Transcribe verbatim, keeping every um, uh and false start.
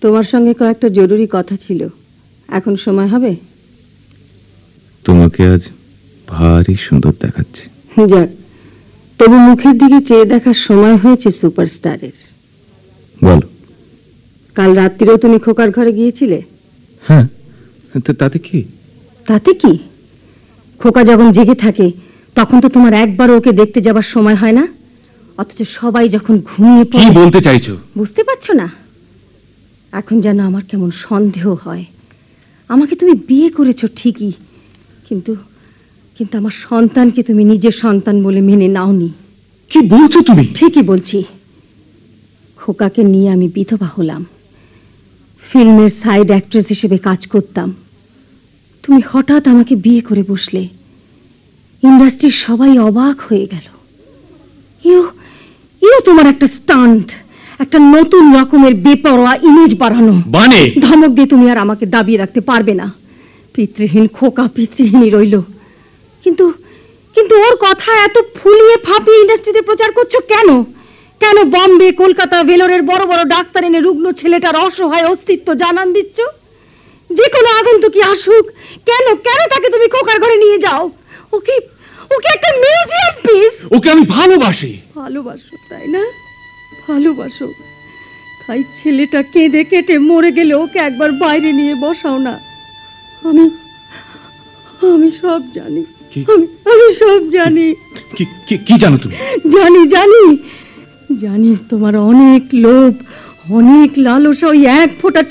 তোমার সঙ্গে কয়েকটা জরুরি কথা ছিল, এখন সময় হবে? তোমাকে আজ ভারী সুন্দর দেখাচ্ছে। যাক, তবু মুখের দিকে চেয়ে দেখার সময় হয়েছে সুপারস্টারের। বলো। কাল রাত্রিরেও তুমি খোকার ঘরে গিয়েছিলে? হ্যাঁ, তাতে কি? তাতে কি? খোকা যখন জেগে থাকে তখন তো তোমার একবার ওকে দেখতে যাবার সময় হয় না, অথচ সবাই যখন ঘুমিয়ে পড়ে। কি বলতে চাইছো? বুঝতে পারছো না? এখন যেন আমার কেমন সন্দেহ হয়। আমাকে তুমি বিয়ে করেছো ঠিকই, কিন্তু কিন্তু আমার সন্তানকে তুমি নিজের সন্তান বলে মেনে নাওনি। কি বলছো তুমি? ঠিকই বলছি। খোকাকে নিয়ে আমি বিধবা হলাম, ফিল্মের সাইড অ্যাক্ট্রেস হিসেবে কাজ করতাম। তুমি হঠাৎ আমাকে বিয়ে করে বসলে, ইন্ডাস্ট্রির সবাই অবাক হয়ে গেল। ইউ ইউ তোমার একটা স্টান্ট, একটা নতুন রকমের বেপরোয়া ইমেজ বাড়ানো। বানে ধমক দিয়ে তুমি আর আমাকে দাবিয়ে রাখতে পারবে না। পিতৃহীন খোকা পিতৃহীনই রইল, কিন্তু কিন্তু ওর কথা এত ফুলিয়ে ফাঁপিয়ে ইন্ডাস্ট্রিতে প্রচার করছো কেন? কেন বম্বে, কলকাতা, ভেলোরের বড় বড় ডাক্তার এনে রুগ্ন ছেলেটার অসহায় অস্তিত্ব জানান দিচ্ছ? যে কোনো আগন্তুকই আসুক, কেন কেন তাকে তুমি খোকার ঘরে নিয়ে যাও? ওকে ওকে একটা মিউজিয়াম পিস। ওকে আমি ভালোবাসি। ভালোবাসো তাই না? ভালোবাসো। তাই ছেলেটা কেঁদে কেটে মরে গেলে ওকে একবার বাইরে নিয়ে বসাও না। আমি আমি সব জানি, আমি আমি সব জানি। কি কি জানো তুমি? জানি জানি জানি তোমার অনেক লোভ, অনেক লালসা ওই এক ফোঁটা